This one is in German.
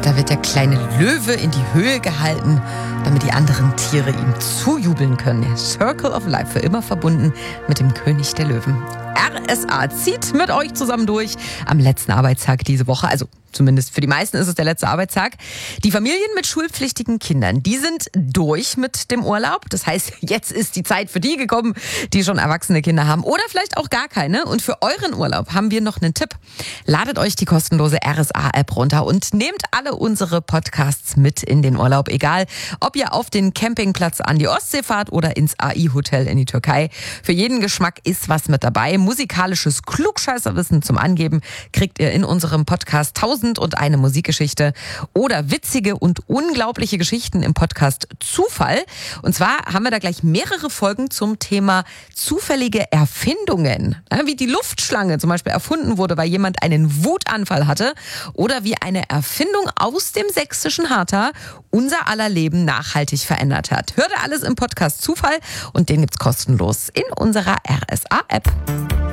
Da wird der kleine Löwe in die Höhe gehalten, damit die anderen Tiere ihm zujubeln können. Der Circle of Life, für immer verbunden mit dem König der Löwen. RSA zieht mit euch zusammen durch am letzten Arbeitstag diese Woche. Also zumindest für die meisten ist es der letzte Arbeitstag. Die Familien mit schulpflichtigen Kindern, die sind durch mit dem Urlaub. Das heißt, jetzt ist die Zeit für die gekommen, die schon erwachsene Kinder haben oder vielleicht auch gar keine. Und für euren Urlaub haben wir noch einen Tipp. Ladet euch die kostenlose RSA-App runter und nehmt alle unsere Podcasts mit in den Urlaub. Egal, ob ihr auf den Campingplatz an die Ostsee fahrt oder ins AI-Hotel in die Türkei. Für jeden Geschmack ist was mit dabei. Musikalisches Klugscheißerwissen zum Angeben kriegt ihr in unserem Podcast 1001 Musikgeschichte oder witzige und unglaubliche Geschichten im Podcast Zufall. Und zwar haben wir da gleich mehrere Folgen zum Thema zufällige Erfindungen. Wie die Luftschlange zum Beispiel erfunden wurde, weil jemand einen Wutanfall hatte. Oder wie eine Erfindung aus dem sächsischen Harter unser aller Leben nachhaltig verändert hat. Hört ihr alles im Podcast Zufall und den gibt's kostenlos in unserer RSA-App.